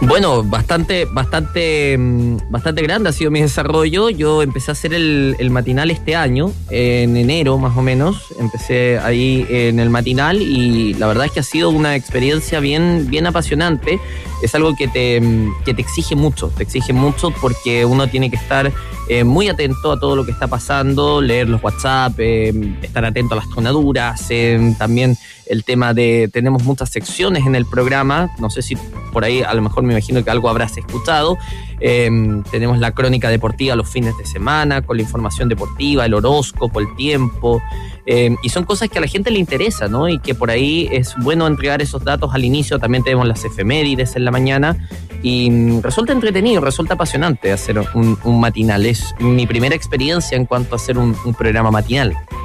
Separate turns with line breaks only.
Bueno, bastante grande ha sido mi desarrollo. Yo empecé a hacer el matinal este año, en enero más o menos. Empecé ahí en el matinal y la verdad es que ha sido una experiencia bien apasionante. Es algo que te exige mucho porque uno tiene que estar muy atento a todo lo que está pasando, leer los WhatsApp, estar atento a las tonaduras, también el tema de, tenemos muchas secciones en el programa, no sé si por ahí a lo mejor me imagino que algo habrás escuchado. Tenemos la crónica deportiva los fines de semana, con la información deportiva, el horóscopo, el tiempo, y son cosas que a la gente le interesa, ¿no? Y que por ahí es bueno entregar esos datos al inicio. También tenemos las efemérides en la mañana y resulta entretenido, resulta apasionante hacer un matinal. Es mi primera experiencia en cuanto a hacer un programa matinal.